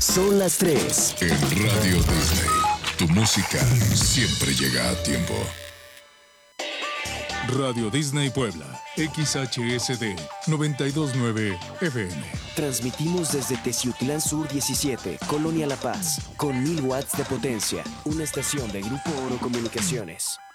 Son las 3. En Radio Disney, tu música siempre llega a tiempo. Radio Disney Puebla, XHSD 929 FM. Transmitimos desde Teciutlán Sur 17, Colonia La Paz, con 1000 watts de potencia. Una estación de Grupo Oro Comunicaciones.